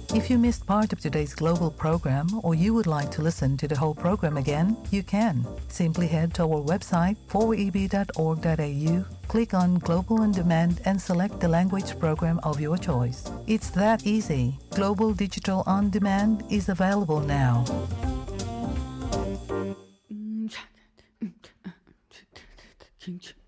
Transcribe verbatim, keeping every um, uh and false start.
If you missed part of today's global program or you would like to listen to the whole program again, you can. Simply head to our website four e b dot org dot a u, click on Global On Demand and select the language program of your choice. It's that easy. Global Digital On Demand is available now. king